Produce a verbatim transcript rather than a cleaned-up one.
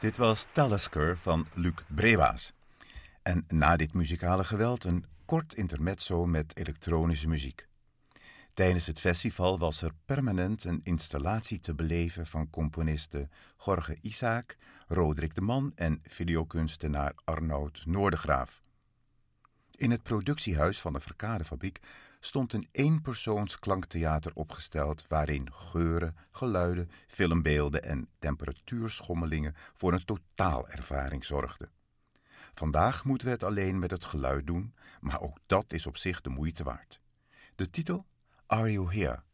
Dit was Talisker van Luc Brewaas. En na dit muzikale geweld een kort intermezzo met elektronische muziek. Tijdens het festival was er permanent een installatie te beleven van componisten Jorge Isaac, Roderick de Man en videokunstenaar Arnoud Noordegraaf. In het productiehuis van de Verkadefabriek stond een eenpersoons klanktheater opgesteld waarin geuren, geluiden, filmbeelden en temperatuurschommelingen voor een totaalervaring zorgden. Vandaag moeten we het alleen met het geluid doen, maar ook dat is op zich de moeite waard. De titel Are You Here?